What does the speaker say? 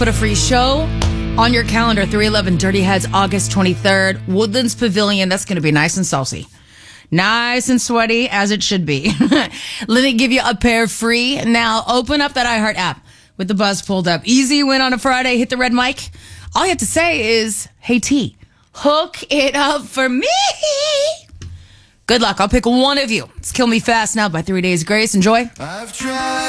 Put a free show on your calendar, 311 Dirty Heads, August 23rd. Woodlands Pavilion. That's going to be nice and saucy. Nice and sweaty, as it should be. Let me give you a pair free. Now, open up that iHeart app with the buzz pulled up. Easy win on a Friday. Hit the red mic. All you have to say is, hey, T, hook it up for me. Good luck. I'll pick one of you. It's Kill Me Fast now by 3 Days Grace. Enjoy. I've tried.